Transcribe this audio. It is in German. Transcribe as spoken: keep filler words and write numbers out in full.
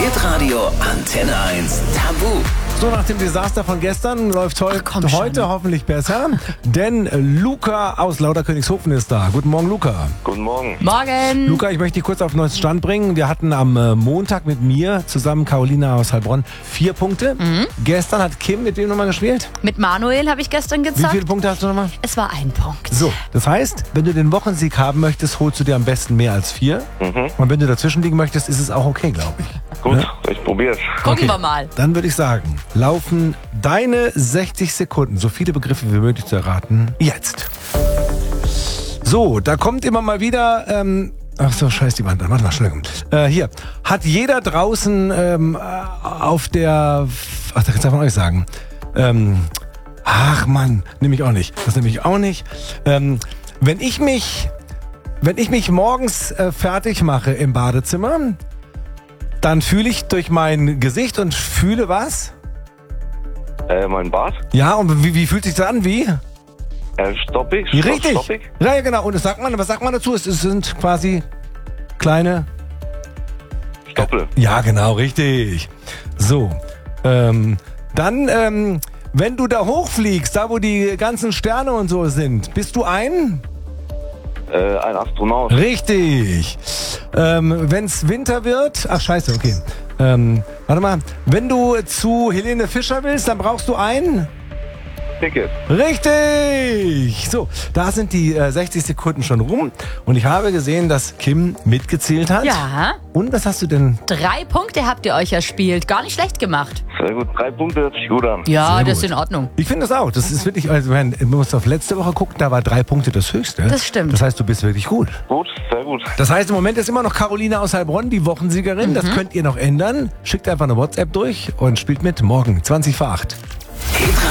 Hitradio Antenne eins Tabu. So, nach dem Desaster von gestern läuft heu- Ach, komm heute schon. hoffentlich besser, denn Luca aus Lauterkönigshofen ist da. Guten Morgen, Luca. Guten Morgen. Morgen. Luca, ich möchte dich kurz auf den neuesten Stand bringen. Wir hatten am äh, Montag mit mir zusammen Carolina aus Heilbronn vier Punkte. Mhm. Gestern hat Kim mit wem nochmal gespielt? Mit Manuel habe ich gestern Wie gezockt. viele Punkte hast du nochmal? Es war ein Punkt. So, das heißt, wenn du den Wochensieg haben möchtest, holst du dir am besten mehr als vier. Mhm. Und wenn du dazwischen liegen möchtest, ist es auch okay, glaube ich. Gut, Ja? ich probier's. Gucken Okay. wir mal. Dann würde ich sagen, laufen deine sechzig Sekunden, so viele Begriffe wie möglich zu erraten, jetzt. So, da kommt immer mal wieder, ähm, ach so, scheiß die Wand an, warte mal, schnell. Äh, hier, hat jeder draußen ähm, auf der, ach, das darf man euch sagen, ähm, ach Mann, nehme ich auch nicht, das nehme ich auch nicht. Ähm, wenn ich mich, wenn ich mich morgens äh, fertig mache im Badezimmer, dann fühle ich durch mein Gesicht und fühle was? Äh, mein Bart? Ja, und wie, wie fühlt sich das an? Wie? Äh, stoppig? Richtig. Stoppig? Ja, ja, genau. Und das sagt man, was sagt man dazu? Es, es sind quasi kleine... Stoppel. Ja, genau, richtig. So, ähm, dann, ähm, wenn du da hochfliegst, da wo die ganzen Sterne und so sind, bist du ein? Äh, ein Astronaut. Richtig. Ähm, wenn's Winter wird, ach scheiße, okay. Ähm, warte mal, wenn du zu Helene Fischer willst, dann brauchst du ein... Ticket. Richtig! So, da sind die äh, sechzig Sekunden schon rum und ich habe gesehen, dass Kim mitgezählt hat. Ja. Und was hast du denn? Drei Punkte habt ihr euch erspielt. Gar nicht schlecht gemacht. Sehr gut. Drei Punkte hört sich gut an. Ja, Sehr das ist gut. in Ordnung. Ich finde das auch. Das ist wirklich, also man muss auf letzte Woche gucken, da war drei Punkte das höchste. Das stimmt. Das heißt, du bist wirklich gut. Gut, sehr gut. Das heißt, im Moment ist immer noch Carolina aus Heilbronn die Wochensiegerin. Mhm. Das könnt ihr noch ändern. Schickt einfach eine WhatsApp durch und spielt mit morgen, zwanzig vor acht. Hitradio